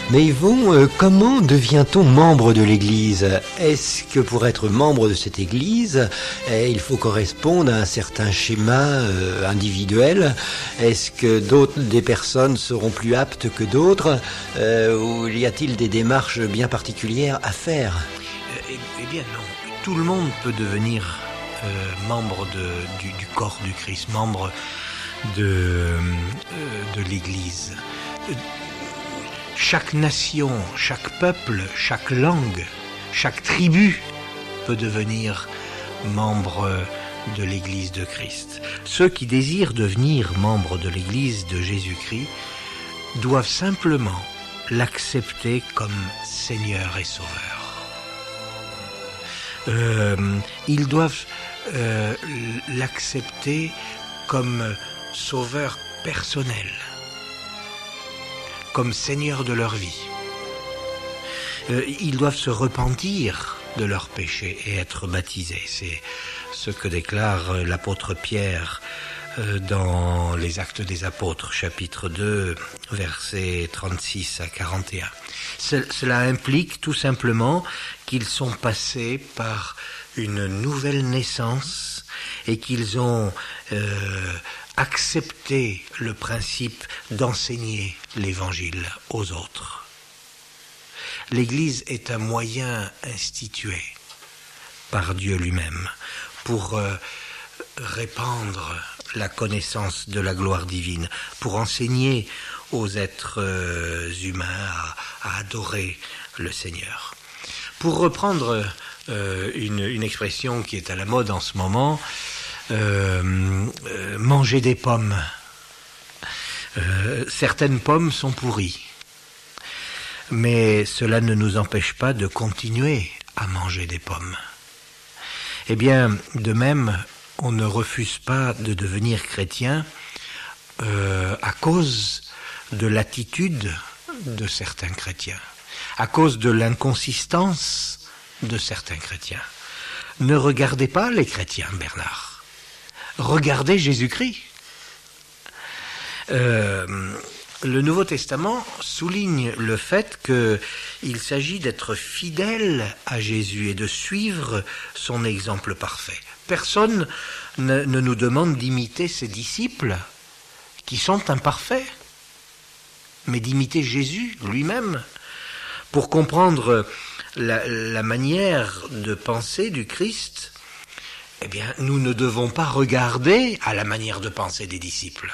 Mais Yvon, comment devient-on membre de l'Église? Est-ce que pour être membre de cette Église, il faut correspondre à un certain schéma individuel? Est-ce que des personnes seront plus aptes que d'autres? Ou y a-t-il des démarches bien particulières à faire? Eh bien non, tout le monde peut devenir membre du corps du Christ, membre de l'Église. Chaque nation, chaque peuple, chaque langue, chaque tribu peut devenir membre de l'Église de Christ. Ceux qui désirent devenir membres de l'Église de Jésus-Christ doivent simplement l'accepter comme Seigneur et Sauveur. Ils doivent l'accepter comme Sauveur personnel, comme Seigneur de leur vie. Ils doivent se repentir de leurs péchés et être baptisés. C'est ce que déclare l'apôtre Pierre dans les Actes des Apôtres, chapitre 2, versets 36 à 41. Cela implique tout simplement qu'ils sont passés par une nouvelle naissance et qu'ils ont accepté le principe d'enseigner l'Évangile aux autres. L'Église est un moyen institué par Dieu lui-même pour répandre la connaissance de la gloire divine, pour enseigner aux êtres humains à adorer le Seigneur. Pour reprendre une expression qui est à la mode en ce moment, manger des pommes. Certaines pommes sont pourries, mais cela ne nous empêche pas de continuer à manger des pommes. Eh bien, de même, on ne refuse pas de devenir chrétien à cause de l'attitude de certains chrétiens, à cause de l'inconsistance de certains chrétiens. Ne regardez pas les chrétiens, Bernard. Regardez Jésus-Christ. Le Nouveau Testament souligne le fait qu'il s'agit d'être fidèle à Jésus et de suivre son exemple parfait. Personne ne nous demande d'imiter ses disciples qui sont imparfaits, mais d'imiter Jésus lui-même pour comprendre la manière de penser du Christ. Eh bien, nous ne devons pas regarder à la manière de penser des disciples.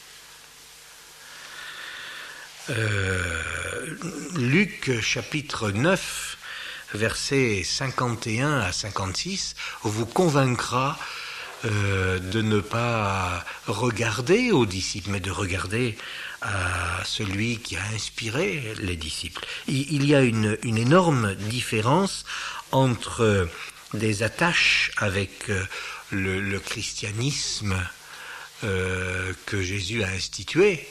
Luc chapitre 9, versets 51 à 56, vous convaincra de ne pas regarder aux disciples, mais de regarder à celui qui a inspiré les disciples. Il y a une énorme différence entre des attaches avec le christianisme que Jésus a institué,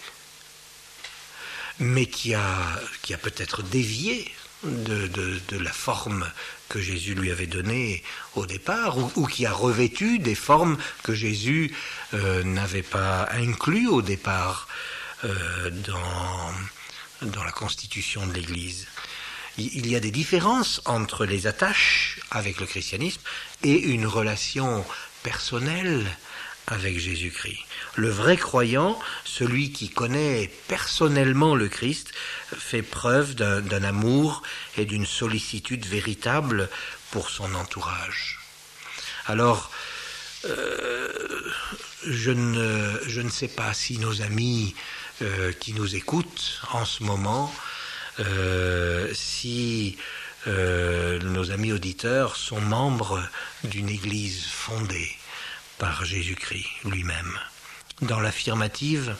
mais qui a peut-être dévié de la forme que Jésus lui avait donnée au départ, ou qui a revêtu des formes que Jésus n'avait pas inclus au départ dans la constitution de l'Église. Il y a des différences entre les attaches avec le christianisme et une relation personnelle avec Jésus-Christ. Le vrai croyant, celui qui connaît personnellement le Christ, fait preuve d'un amour et d'une sollicitude véritable pour son entourage. Alors, je ne sais pas si nos amis qui nous écoutent en ce moment, si nos amis auditeurs sont membres d'une église fondée par Jésus-Christ lui-même. Dans l'affirmative,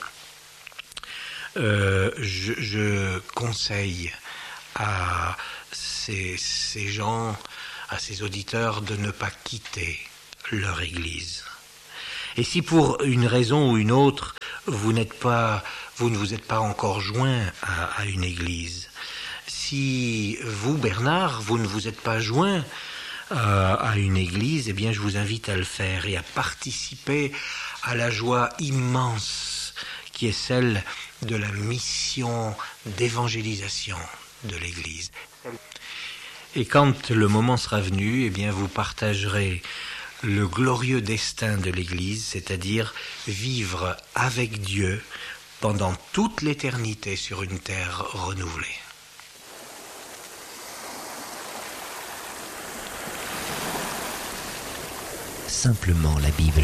je conseille à ces gens, à ces auditeurs, de ne pas quitter leur église. Et si pour une raison ou une autre, vous ne vous êtes pas encore joint à une église, si vous, Bernard, vous ne vous êtes pas joint à une église, eh bien je vous invite à le faire et à participer à la joie immense qui est celle de la mission d'évangélisation de l'Église. Et quand le moment sera venu, eh bien vous partagerez le glorieux destin de l'Église, c'est-à-dire vivre avec Dieu pendant toute l'éternité sur une terre renouvelée. Simplement la Bible.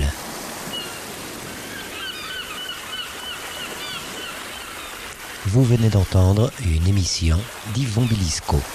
Vous venez d'entendre une émission d'Yvon Bilisco.